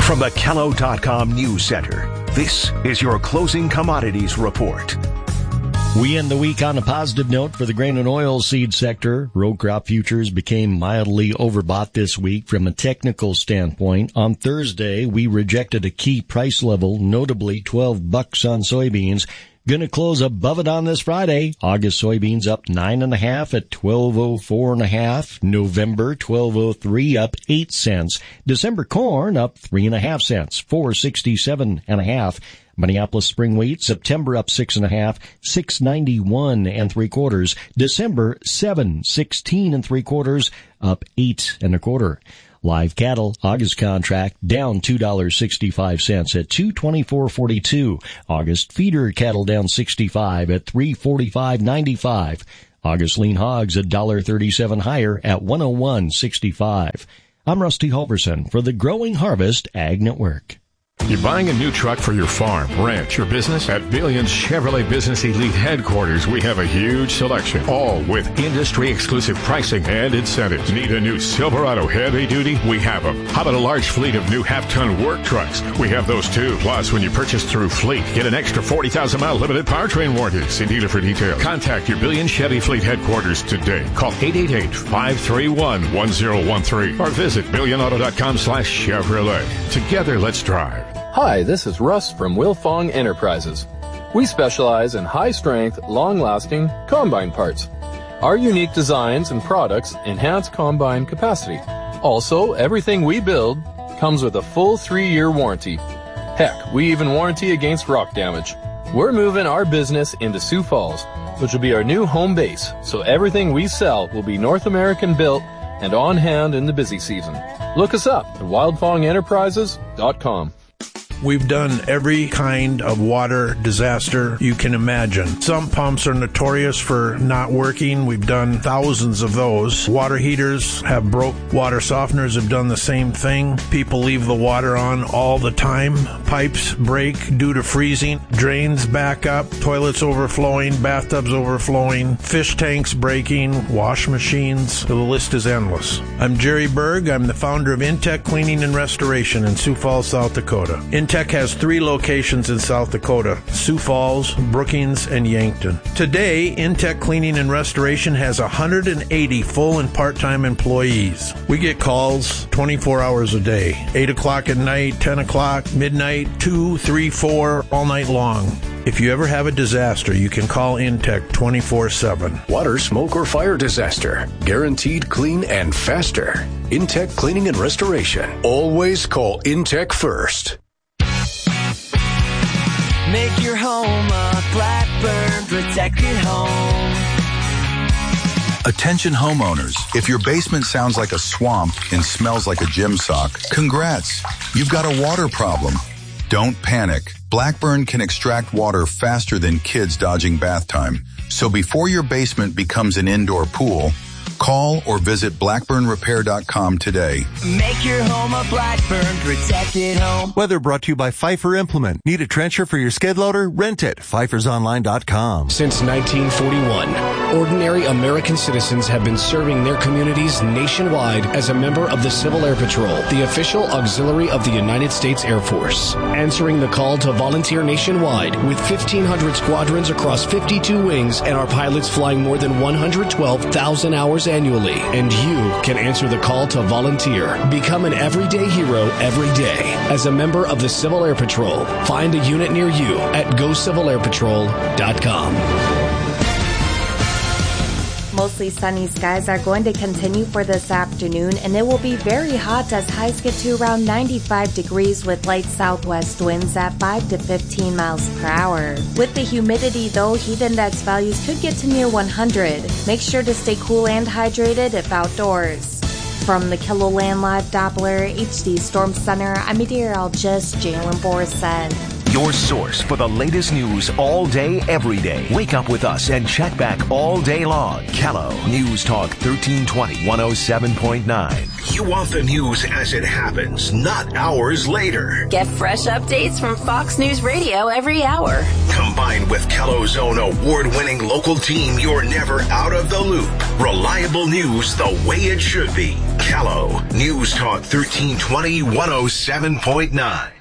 From the Kello.com News Center, this is your closing commodities report. We end the week on a positive note for the grain and oilseed sector. Row crop futures became mildly overbought this week from a technical standpoint. On Thursday, we rejected a key price level, notably $12 on soybeans. Going to close above it on this Friday. August soybeans up 9.5 at 12.04.5. November 12.03 up 8 cents. December corn up 3.5 cents, 4.67.5. Minneapolis spring wheat, September up 6.5, 6.91 3/4. December 7.16 3/4, up 8 1/4. Live cattle, August contract, down $2.65 at 224.42. August feeder cattle down 65 at 345.95. August lean hogs $1.37 higher at 101.65. I'm Rusty Halverson for the Growing Harvest Ag Network. You're buying a new truck for your farm, ranch, or business? At Billions Chevrolet Business Elite Headquarters, we have a huge selection, all with industry-exclusive pricing and incentives. Need a new Silverado heavy duty? We have them. How about a large fleet of new half-ton work trucks? We have those too. Plus, when you purchase through Fleet, get an extra 40,000-mile limited powertrain warranty. See dealer for details. Contact your Billions Chevy Fleet Headquarters today. Call 888-531-1013 or visit billionauto.com/Chevrolet. Together, let's drive. Hi, this is Russ from Wilfong Enterprises. We specialize in high-strength, long-lasting combine parts. Our unique designs and products enhance combine capacity. Also, everything we build comes with a full 3-year warranty. Heck, we even warranty against rock damage. We're moving our business into Sioux Falls, which will be our new home base, so everything we sell will be North American built and on hand in the busy season. Look us up at wildfongenterprises.com. We've done every kind of water disaster you can imagine. Some pumps are notorious for not working. We've done thousands of those. Water heaters have broke. Water softeners have done the same thing. People leave the water on all the time. Pipes break due to freezing. Drains back up. Toilets overflowing. Bathtubs overflowing. Fish tanks breaking. Wash machines. The list is endless. I'm Jerry Berg. I'm the founder of Intech Cleaning and Restoration in Sioux Falls, South Dakota. Intech has 3 locations in South Dakota: Sioux Falls, Brookings, and Yankton. Today, Intech Cleaning and Restoration has 180 full and part-time employees. We get calls 24 hours a day, 8 o'clock at night, 10 o'clock, midnight, 2, 3, 4, all night long. If you ever have a disaster, you can call Intech 24/7. Water, smoke, or fire disaster. Guaranteed clean and faster. Intech Cleaning and Restoration. Always call Intech first. Make your home a Blackburn protected home. Attention homeowners, if your basement sounds like a swamp and smells like a gym sock, congrats, you've got a water problem. Don't panic. Blackburn can extract water faster than kids dodging bath time. So before your basement becomes an indoor pool, call or visit blackburnrepair.com today. Make your home a Blackburn protected home. Weather brought to you by Pfeiffer Implement. Need a trencher for your skid loader? Rent it. PfeiffersOnline.com. Since 1941, ordinary American citizens have been serving their communities nationwide as a member of the Civil Air Patrol, the official auxiliary of the United States Air Force. Answering the call to volunteer nationwide with 1,500 squadrons across 52 wings and our pilots flying more than 112,000 hours annually, and you can answer the call to volunteer. Become an everyday hero every day as a member of the Civil Air Patrol. Find a unit near you at GoCivilAirPatrol.com. Mostly sunny skies are going to continue for this afternoon, and it will be very hot as highs get to around 95 degrees with light southwest winds at 5 to 15 miles per hour. With the humidity, though, heat index values could get to near 100. Make sure to stay cool and hydrated if outdoors. From the KELOLAND Live Doppler HD Storm Center, I'm meteorologist Jalen Borset. Your source for the latest news all day, every day. Wake up with us and check back all day long. Kello News Talk 1320 107.9. You want the news as it happens, not hours later. Get fresh updates from Fox News Radio every hour. Combined with Kello's own award-winning local team, you're never out of the loop. Reliable news the way it should be. Callow, News Talk 1320, 107.9.